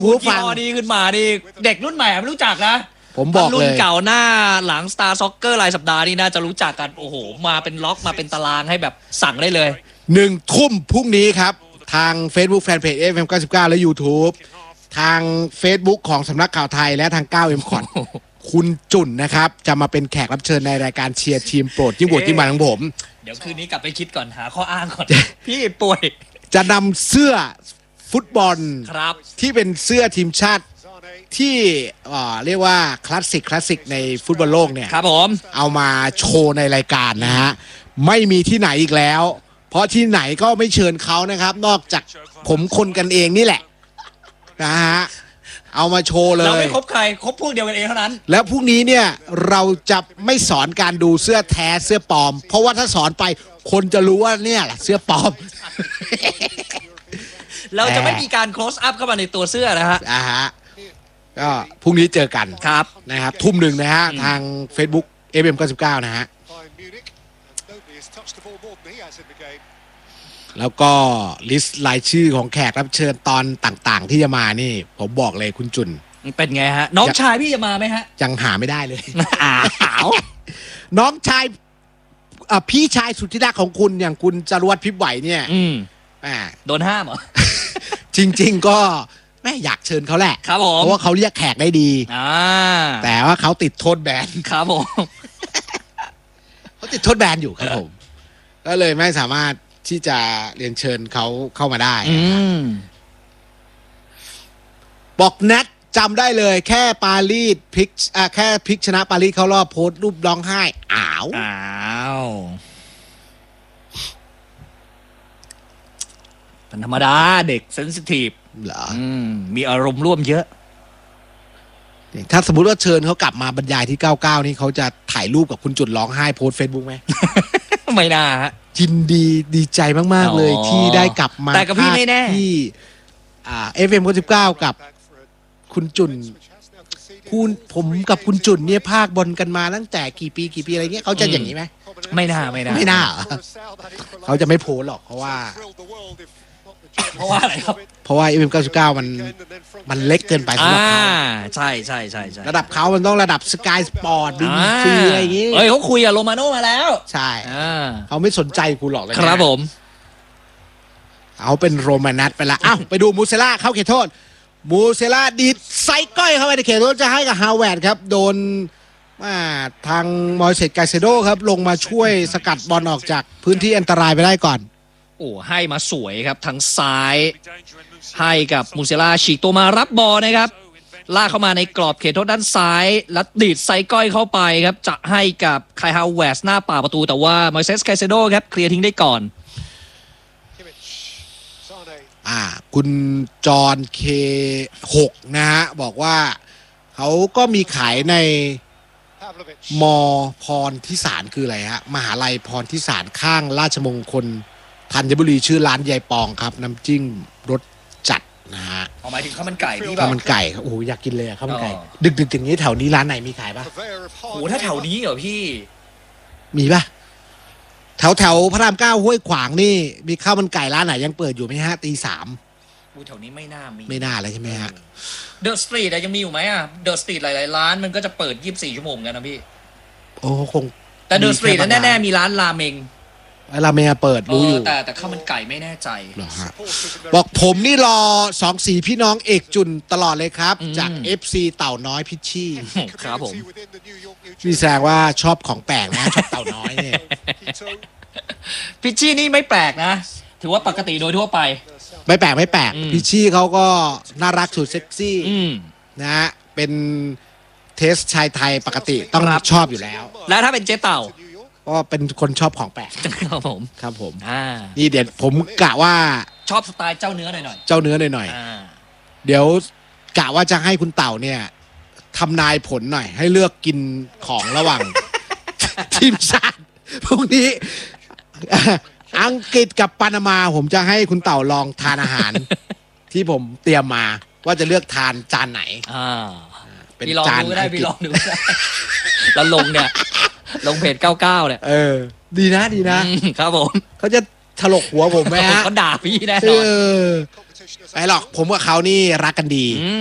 ผู้ฟังนี้ขึ้นมานี่เด็กรุ่นใหม่ไม่รู้จักนะผมบอกเลยรุ่นเก่าหน้าหลัง Star Soccer รายสัปดาห์นี่น่าจะรู้จักกันโอ้โหมาเป็นล็อกมาเป็นตารางให้แบบสั่งได้เลย 1 ทุ่มพรุ่งนี้ครับทาง Facebook Fanpage FM 99และ YouTube ทาง Facebook ของสำนักข่าวไทยและทาง9 M คอร์ดคุณจุ่นนะครับจะมาเป็นแขกรับเชิญในรายการเชียร์ทีมโปรดยิ่งบวกยิ่งมันของผมเดี๋ยวคืนนี้กลับไปคิดก่อนหาข้ออ้างก่อน พี่ป่วยจะนำเสื้อฟุตบอลที่เป็นเสื้อทีมชาติที่เรียกว่าคลาสสิกในฟุตบอลโลกเนี่ยครับผมเอามาโชว์ในรายการนะฮะไม่มีที่ไหนอีกแล้วเพราะที่ไหนก็ไม่เชิญเขานะครับนอกจากผมคนกันเองนี่แหละนะฮะเอามาโชว์เลยเราไม่คบใครคบพวกเดียวกันเองเท่านั้นแล้วพรุ่งนี้เนี่ยเราจะไม่สอนการดูเสื้อแท้เสื้อปลอมเพราะว่าถ้าสอนไปคนจะรู้ว่าเนี่ยแหละเสื้อปลอมเราจะไม่มีการ close up เข้ามาในตัวเสื้อนะฮะก็พรุ่งนี้เจอกันครับนะครับทุ่มหนึ่งนะฮะทาง Facebook FM 99นะฮะแล้วก็ลิสต์รายชื่อของแขกรับเชิญตอนต่างๆที่จะมานี่ผมบอกเลยคุณจุนเป็นไงฮะน้องชายพี่จะมาไหมฮะยังหาไม่ได้เลยน้องชายพี่ชายสุดที่รักของคุณอย่างคุณจรวดพิบไหวเนี่ยโดนห้ามเหรอจริงๆก็แม่อยากเชิญเขาแหละครับผมเพราะว่าเขาเรียกแขกได้ดีแต่ว่าเขาติดโทษแบนครับผมเขาติดโทษแบนอยู่ครับผมก็เลยไม่สามารถที่จะเรียนเชิญเขาเข้ามาได้บอกแนทจำได้เลยแค่ปารีสพลิกแค่พลิกชนะปารีสเขารอบโพสต์รูปร้องไห้อ้าวเป็นธรรมดาเด็กเซนซิทีฟเหรอมีอารมณ์ร่วมเยอะถ้าสมมติว่าเชิญเขากลับมาบรรยายที่99นี่เขาจะถ่ายรูปกับคุณจุดร้องไห้โพสต์ Facebook ไหมไม่น่าฮะยินดีใจมากๆเลยที่ได้กลับมาแต่กับพี่ไม่แน่ที่FM 99กับคุณจุนผมกับคุณจุนเนี่ยภาคบอลกันมาตั้งแต่กี่ปีอะไรเงี้ยเขาจะอย่างนี้ไหมไม่น่าเขาจะไม่โพสหรอกเพราะว่าอะไรครับเพราะว่า FM99 มันเล็กเกินไปสำหรับเขาใช่ระดับเขามันต้องระดับสกายสปอร์ตบีบีซีอะไรอย่างงี้เขาคุยกับโรมาโน่มาแล้วใช่เขาไม่สนใจกูหรอกเลยครับผมเอาเป็นโรมานัสไปละอ้าวไปดูมูเซล่าเข้าเขตโทษมูเซล่าดีดไซก้อยเข้าไปในเขตโทษจะให้กับฮาวเวิร์ดครับโดนทางมอยเซตไกเซโดครับลงมาช่วยสกัดบอลออกจากพื้นที่อันตรายไปได้ก่อนโอ้ให้มาสวยครับทางซ้ายให้กับมูเซล่าฉีกตัวมารับบอลนะครับลากเข้ามาในกรอบเขตโทษด้านซ้ายแล้วดีดไซก้อยเข้าไปครับจะให้กับไคลฮาวเวิร์ดหน้าป่าประตูแต่ว่ามอยเซสไคเซโดครับเคลียร์ทิ้งได้ก่อนคุณจอห์นเค6นะฮะบอกว่าเขาก็มีขายในมอพรทิสารคืออะไรฮะมหาลัยพรทิสารข้างราชมงคลธัญบุรีชื่อร้านยายปองครับน้ำจิ้มรสจัดนะฮะหมายถึงข้าวมันไก่พี่ข้าวมันไก่โอ้โหอยากกินเลยข้าวมันไก่ดึกๆอย่างนี้แถวนี้ร้านไหนมีขายปะโอ้ถ้าแถวนี้เหรอพี่มีปะแถวพระราม9ห้วยขวางนี่มีข้าวมันไก่ร้านไหนยังเปิดอยู่ไหมฮะตี 3 แถวนี้ไม่น่ามีไม่น่าเลยใช่ไหมฮะเดอะสตรีทยังมีอยู่ไหมเดอะสตรีทหลายๆร้านมันก็จะเปิด24 ชั่วโมงกันนะพี่โอ้คงแต่เดอะสตรีทแน่ๆมีร้านราเมงเปิดรู้อยู่แต่ข้าวมันไก่ไม่แน่ใจหรอฮะบอกผมนี่รอ2-4พี่น้องเอกจุนตลอดเลยครับจาก FC เต่าน้อยพิชชี่ครับผมพี่แสดงว่าชอบของแปลกนะชอบเต่าน้อยเนี่ยพิชชี่นี่ไม่แปลกนะถือว่าปกติโดยทั่วไปไม่แปลกพิชชี่เขาก็น่ารักสุดเซ็กซี่นะฮะเป็นเทสชายไทยปกติต้องชอบอยู่แล้วแล้วถ้าเป็นเจ๊เต่าก็เป็นคนชอบของแปลกครับผมนี่เดี๋ยวผมกะว่าชอบสไตล์เจ้าเนื้อหน่อยเจ้าเนื้อหน่อยเดี๋ยวกะว่าจะให้คุณเต่าเนี่ยทำนายผลหน่อยให้เลือกกินของระหว่างทีมชาติพวกนี้อังกฤษกับปานามาผมจะให้คุณเต่าลองทานอาหารที่ผมเตรียมมาว่าจะเลือกทานจานไหนเป็นจานก็ได้พี่ลองดูได้แล้วลงเนี่ยลงเพจ99เนี่ยดีนะครับผมเขาจะถลกหัวผมไหมฮะเขาด่าพี่แน่นอนไม่หรอกผมกับเขานี่รักกันดี